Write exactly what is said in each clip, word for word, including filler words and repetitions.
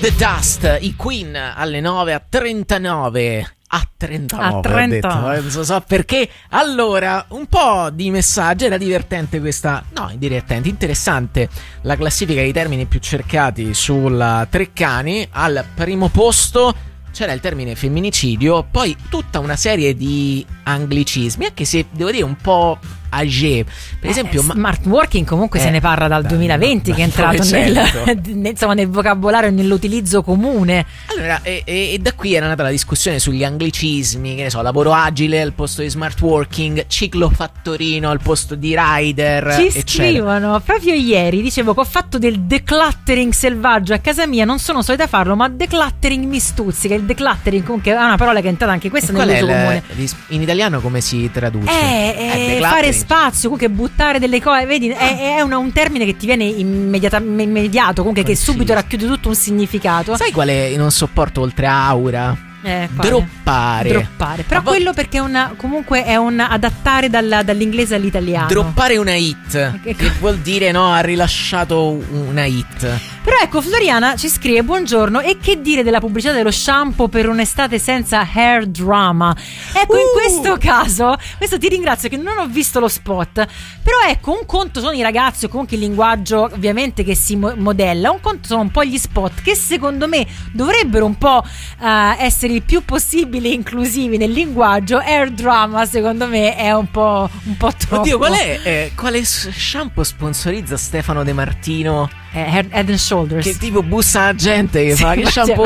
the Dust, i Queen alle nove a trentanove. A trentanove, a trentanove. Ho detto, non so perché. Allora, un po' di messaggi. Era divertente questa, no, divertente, interessante la classifica dei termini più cercati sulla Treccani. Al primo posto c'era il termine femminicidio, poi tutta una serie di anglicismi, anche se devo dire un po' âgé. Per esempio, eh, ma- smart working comunque eh, se ne parla dal da, duemilaventi da, che è entrato certo. nel, insomma, nel vocabolario e nell'utilizzo comune. Allora, e, e, e da qui era nata la discussione sugli anglicismi, che ne so, lavoro agile al posto di smart working, ciclo fattorino al posto di rider. Ci eccetera. scrivono, proprio ieri dicevo che ho fatto del decluttering selvaggio a casa mia, non sono solita farlo, ma decluttering mi stuzzica. Il decluttering comunque è una parola che è entrata anche questa nell'uso comune. In italiano come si traduce? Eh, eh, fare spazio, comunque buttare delle cose, vedi, è, è una, un termine che ti viene immediata, immediato, comunque che subito racchiude tutto un significato. Sai quale non sopporto oltre a aura? Eh, droppare. Droppare. Però vo- quello perché è una, comunque è un adattare dalla, dall'inglese all'italiano. Droppare una hit, che, che vuol dire no, ha rilasciato una hit. Però ecco, Floriana ci scrive: buongiorno, e che dire della pubblicità dello shampoo per un'estate senza hair drama? Ecco, uh. in questo caso, questo ti ringrazio che non ho visto lo spot, però ecco, un conto sono i ragazzi o comunque il linguaggio ovviamente che si mo- modella, un conto sono un po' gli spot che secondo me dovrebbero un po' uh, essere il più possibile inclusivi nel linguaggio. Hair drama secondo me è un po', un po' troppo. Oddio, qual è? Eh, quale shampoo sponsorizza Stefano De Martino? Eh, Head and Shoulders. Che tipo bussa la gente che sì, fa che shampoo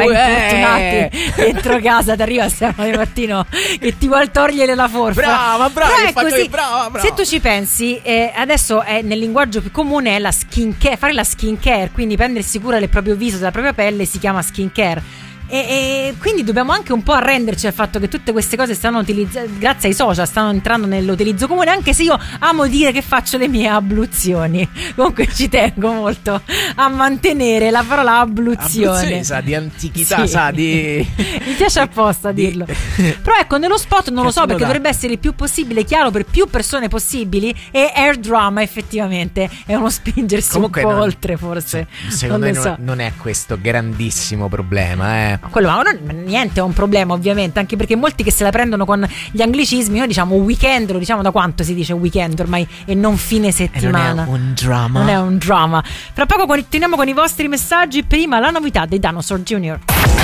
è? Dentro casa ti arriva Stefano De Martino che ti vuole togliere la forfa. Brava, brava, però è così. Io, brava, brava. Se tu ci pensi, eh, adesso è nel linguaggio più comune è la skin care, fare la skin care, quindi prendersi cura del proprio viso, della propria pelle, si chiama skin care. E, e quindi dobbiamo anche un po' arrenderci al fatto che tutte queste cose stanno utilizzando, grazie ai social, stanno entrando nell'utilizzo comune, anche se io amo dire che faccio le mie abluzioni. Comunque ci tengo molto a mantenere la parola abluzione. Abluzione sa di antichità, sì. sa di... Mi piace apposta di... dirlo. Però ecco, nello spot non lo so perché dovrebbe essere il più possibile chiaro per più persone possibili, e air drama effettivamente è uno spingersi comunque un po' non, non, forse. Secondo non me so. non, non è questo grandissimo problema, eh. Quello, ma non, niente è un problema ovviamente, anche perché molti che se la prendono con gli anglicismi, noi diciamo weekend, lo diciamo da quanto si dice weekend ormai e non fine settimana. E non è un drama. Non è un drama. Fra poco continuiamo con i vostri messaggi, prima la novità dei Dinosaur Junior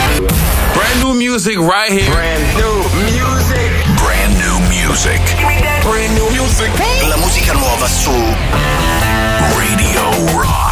Brand new music right here. Brand new music. Brand new music. Brand new music. La musica nuova su Radio Rock.